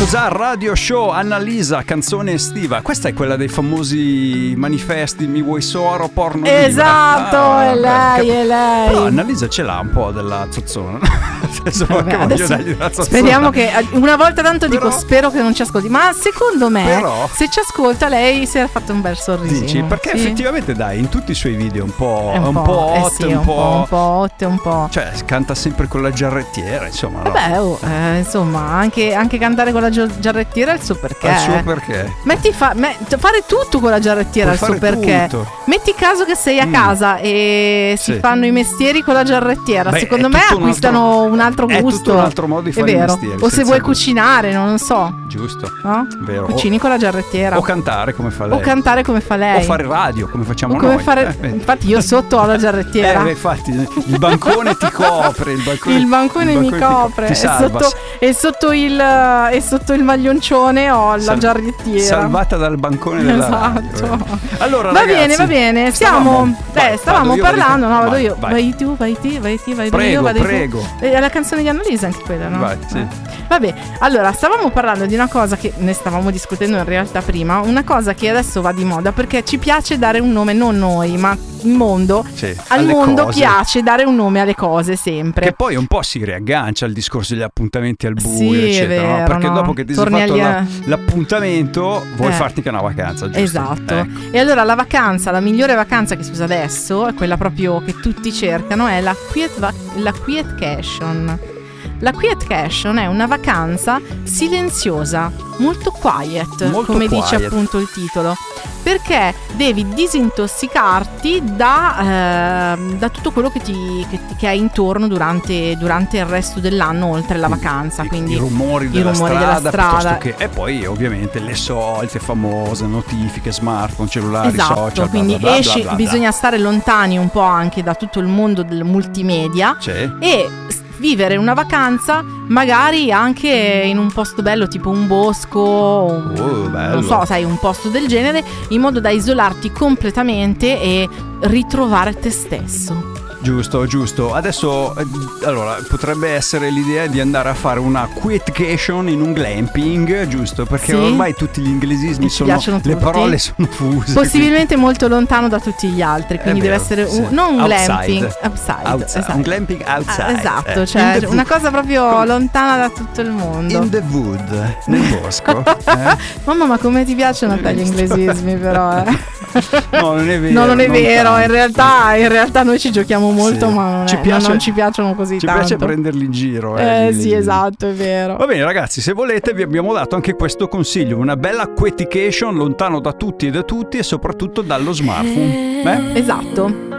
Cos'ha Radio Show, Annalisa, canzone estiva. Questa è quella dei famosi manifesti Mi vuoi soro, porno diva. Esatto, è lei, è lei. Però Annalisa ce l'ha un po' della zozzona. Vabbè, adesso speriamo che una volta tanto dico spero che non ci ascolti, ma secondo me se ci ascolta lei si era fatto un bel sorriso. Dici? Perché effettivamente dai, in tutti i suoi video un po' hot, un po' hot, un po'. Cioè canta sempre con la giarrettiera, insomma. Vabbè, insomma, anche cantare con la giarrettiera ha il suo perché. Il suo perché. Fare tutto con la giarrettiera ha il suo perché. Tutto. Metti caso che sei a casa e si fanno i mestieri con la giarrettiera. Secondo me acquistano un altro gusto. È tutto un altro modo di fare i mestieri. O se vuoi cucinare, non so. Giusto. No? Vero. Cucini con la giarrettiera. O cantare come fa lei. O cantare come fa lei. O fare radio come facciamo noi. Infatti io sotto ho la giarrettiera. Infatti il bancone ti copre. Il bancone mi copre. Ti salva. E sotto il maglioncione ho la giarrettiera. Salvata dal bancone della radio. Allora, va ragazzi, bene. Stavamo parlando. No, vado io. Vai tu, vai prego, io. Prego. È la canzone di Annalisa anche quella, no? Vai, sì. Vabbè, allora stavamo parlando di una cosa che ne stavamo discutendo in realtà prima, una cosa che adesso va di moda perché ci piace dare un nome, non noi, ma il mondo. Sì, al mondo cose. Piace dare un nome alle cose sempre. Che poi un po' si riaggancia al discorso degli appuntamenti al buio, sì, eccetera, vero, no? Perché dopo che ti sei fatto l'appuntamento vuoi farti che è una vacanza, giusto? Esatto. Ecco. E allora la migliore vacanza che si usa adesso, è quella proprio che tutti cercano, è la quietcation. La quietcation è una vacanza silenziosa, molto quiet, come dice appunto il titolo, perché devi disintossicarti da tutto quello che hai intorno durante il resto dell'anno, oltre la vacanza. Quindi i rumori della strada. E poi ovviamente le solite famose notifiche, smartphone, cellulari, social. Quindi bla bla bla. Bisogna stare lontani un po' anche da tutto il mondo del multimedia e vivere una vacanza magari anche in un posto bello tipo un bosco, non so, sai, un posto del genere, in modo da isolarti completamente e ritrovare te stesso. Giusto. Adesso allora potrebbe essere l'idea di andare a fare una quietcation in un glamping, giusto? Perché ormai tutti gli inglesismi le parole sono fuse. Possibilmente molto lontano da tutti gli altri, quindi deve essere non un glamping, outside. Esatto. Un glamping outside. Esatto, cioè una cosa proprio lontana da tutto il mondo. In the wood, nel bosco. Mamma, ma come ti piacciono gli inglesismi però, No, non è vero. No, non è vero, in realtà noi ci giochiamo molto, ma non ci piacciono così tanto. Ci piace prenderli in giro. Sì, esatto, è vero. Va bene ragazzi, se volete vi abbiamo dato anche questo consiglio, una bella quietication lontano da tutti e da tutti e soprattutto dallo smartphone. Esatto.